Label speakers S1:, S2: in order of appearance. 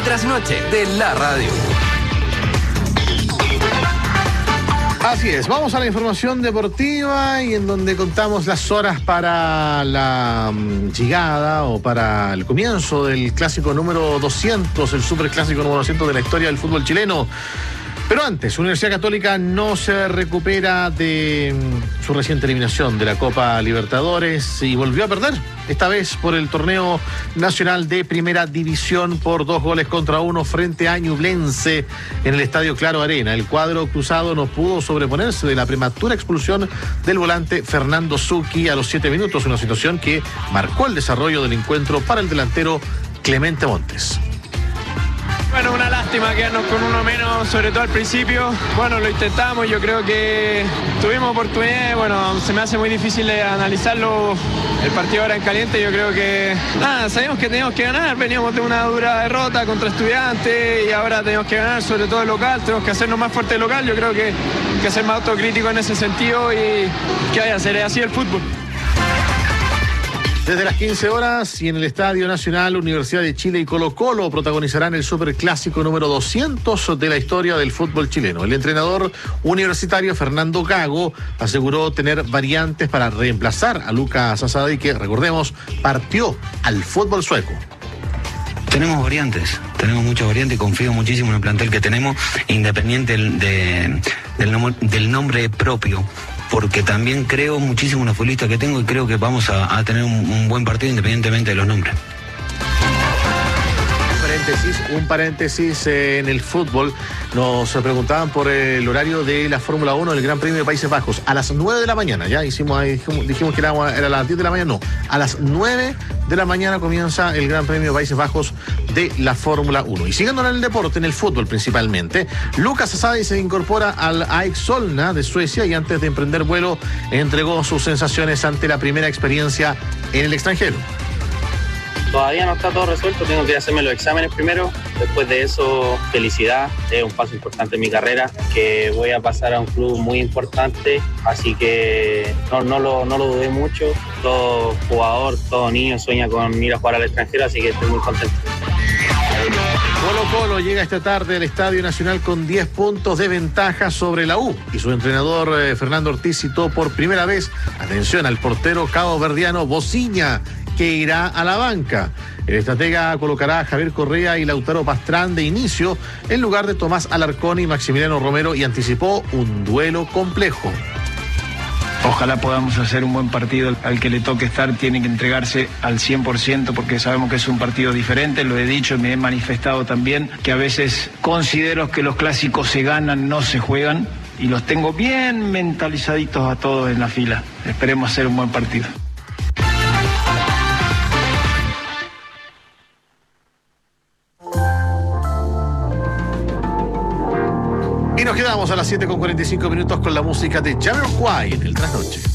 S1: Trasnoche de la radio.
S2: Así es, vamos a la información deportiva y en donde contamos las horas para la llegada o para el comienzo del clásico número 200, el superclásico número 200 de la historia del fútbol chileno. Pero antes, Universidad Católica no se recupera de su reciente eliminación de la Copa Libertadores y volvió a perder, esta vez por el torneo nacional de Primera División por 2-1 frente a Ñublense en el Estadio Claro Arena. El cuadro cruzado no pudo sobreponerse de la prematura expulsión del volante Fernando Zucchi a los 7 minutos, una situación que marcó el desarrollo del encuentro para el delantero Clemente Montes.
S3: Bueno, una lástima quedarnos con uno menos, sobre todo al principio. Bueno, lo intentamos, yo creo que tuvimos oportunidades. Bueno, se me hace muy difícil analizarlo el partido ahora en caliente. Yo creo que, sabíamos que teníamos que ganar. Veníamos de una dura derrota contra Estudiantes y ahora tenemos que ganar, sobre todo el local. Tenemos que hacernos más fuerte el local. Yo creo que ser más autocrítico en ese sentido y que vaya a ser así el fútbol.
S2: Desde las 15 horas y en el Estadio Nacional, Universidad de Chile y Colo-Colo protagonizarán el superclásico número 200 de la historia del fútbol chileno. El entrenador universitario Fernando Gago aseguró tener variantes para reemplazar a Lucas Asadi, que, recordemos, partió al fútbol sueco.
S4: Tenemos muchas variantes y confío muchísimo en el plantel que tenemos, independiente del nombre propio. Porque también creo muchísimo en los futbolistas que tengo y creo que vamos a tener un buen partido independientemente de los nombres.
S2: Un paréntesis en el fútbol. Nos preguntaban por el horario de la Fórmula 1 del Gran Premio de Países Bajos. A las 9 de la mañana, ya dijimos que era a las 10 de la mañana, no. A las 9 de la mañana comienza el Gran Premio de Países Bajos de la Fórmula 1. Y siguiendo en el deporte, en el fútbol principalmente, Lucas Asadi se incorpora al AEK Solna de Suecia y antes de emprender vuelo entregó sus sensaciones ante la primera experiencia en el extranjero.
S5: Todavía no está todo resuelto, tengo que hacerme los exámenes primero. Después de eso, felicidad, es un paso importante en mi carrera, que voy a pasar a un club muy importante, así que no lo dudé mucho. Todo jugador, todo niño sueña con ir a jugar al extranjero, así que estoy muy contento.
S2: Colo-Colo llega esta tarde al Estadio Nacional con 10 puntos de ventaja sobre la U y su entrenador Fernando Ortiz citó por primera vez, atención, al portero caboverdiano Bociña, que irá a la banca. El estratega colocará a Javier Correa y Lautaro Pastrán de inicio en lugar de Tomás Alarcón y Maximiliano Romero y anticipó un duelo complejo.
S6: Ojalá podamos hacer un buen partido. Al que le toque estar tiene que entregarse al 100% porque sabemos que es un partido diferente. Lo he dicho y me he manifestado también que a veces considero que los clásicos se ganan, no se juegan, y los tengo bien mentalizaditos a todos en la fila. Esperemos hacer un buen partido.
S2: Y nos quedamos a las 7:45 con la música de Jamiroquai en el Trasnoche.